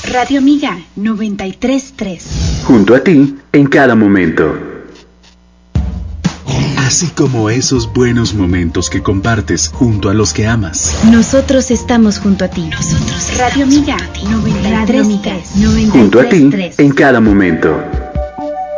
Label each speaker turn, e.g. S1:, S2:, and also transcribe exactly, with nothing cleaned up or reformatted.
S1: Radio Amiga noventa y tres punto tres.
S2: Junto a ti en cada momento.
S3: Así como esos buenos momentos que compartes junto a los que amas.
S1: Nosotros estamos junto a ti. Nosotros Radio Amiga noventa y tres punto tres.
S2: Junto a ti en cada momento.